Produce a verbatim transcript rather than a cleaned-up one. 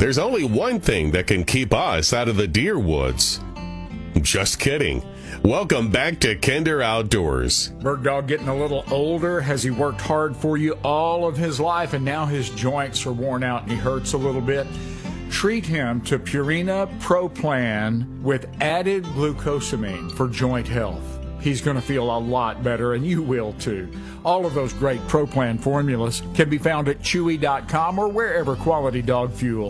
There's only one thing that can keep us out of the deer woods. Just kidding. Welcome back to Kinder Outdoors. Bird Dog getting a little older. Has he worked hard for you all of his life, and now his joints are worn out and he hurts a little bit? Treat him to Purina Pro Plan with added glucosamine for joint health. He's going to feel a lot better, and you will too. All of those great Pro Plan formulas can be found at chewy dot com or wherever quality dog fuel